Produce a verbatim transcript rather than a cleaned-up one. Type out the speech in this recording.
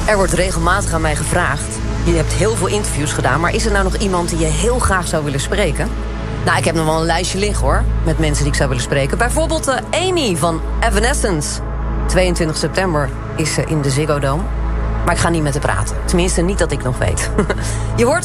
Er wordt regelmatig aan mij gevraagd. Je hebt heel veel interviews gedaan, maar is er nou nog iemand die je heel graag zou willen spreken? Nou, ik heb nog wel een lijstje liggen, hoor, met mensen die ik zou willen spreken. Bijvoorbeeld uh, Amy van Evanescence. tweeëntwintig september is ze in de Ziggo Dome. Maar ik ga niet met haar praten. Tenminste, niet dat ik nog weet. Je hoort